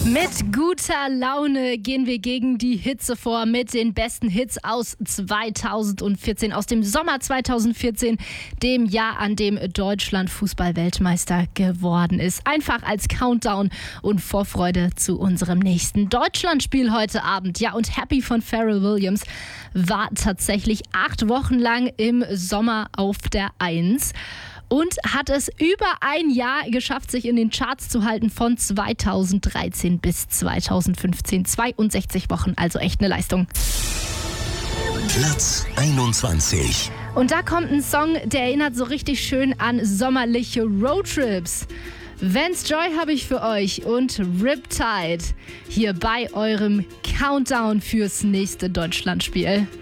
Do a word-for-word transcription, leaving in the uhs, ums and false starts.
Mit guter Laune gehen wir gegen die Hitze vor mit den besten Hits aus zweitausendvierzehn, aus dem Sommer zweitausendvierzehn, dem Jahr, an dem Deutschland Fußball-Weltmeister geworden ist. Einfach als Countdown und Vorfreude zu unserem nächsten Deutschlandspiel heute Abend. Ja, und Happy von Pharrell Williams war tatsächlich acht Wochen lang im Sommer auf der Eins. Und hat es über ein Jahr geschafft, sich in den Charts zu halten von zweitausenddreizehn bis zweitausendfünfzehn. zweiundsechzig Wochen, also echt eine Leistung. Platz einundzwanzig. Und da kommt ein Song, der erinnert so richtig schön an sommerliche Roadtrips. Vance Joy habe ich für euch und Riptide hier bei eurem Countdown fürs nächste Deutschlandspiel.